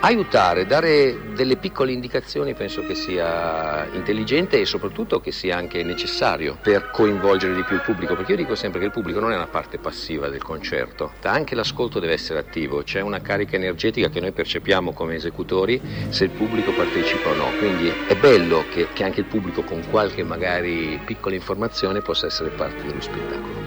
Aiutare, dare delle piccole indicazioni penso che sia intelligente e soprattutto che sia anche necessario per coinvolgere di più il pubblico, perché io dico sempre che il pubblico non è una parte passiva del concerto, anche l'ascolto deve essere attivo, c'è una carica energetica che noi percepiamo come esecutori se il pubblico partecipa o no, quindi è bello che anche il pubblico con qualche magari piccola informazione possa essere parte dello spettacolo.